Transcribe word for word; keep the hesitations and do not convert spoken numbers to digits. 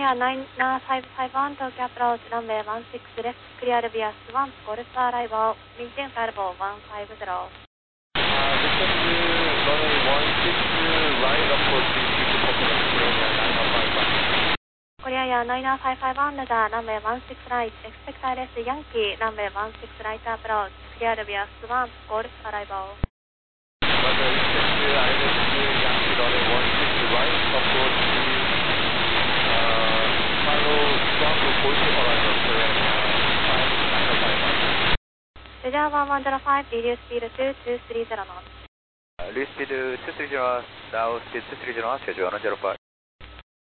Korea nine five five one Tokyo approach runway one six left, clear via Swan, Golf arrival, maintain turbo one five zero. Uh, descend runway one six right approach due to Korea nine five one. Korea nine five five one radar runway one six right, expect I S Yankee runway one six right approach, clear via Swan, Golf arrival. Roger, expect I S Yankee runway one six right approach uh, follow Swan to Golf arrival, Korea nine five one. Leisure one one zero five, reduce speed to two three zero knots. Uh, Reduce speed two three zero, now speed two three zero, schedule one zero five.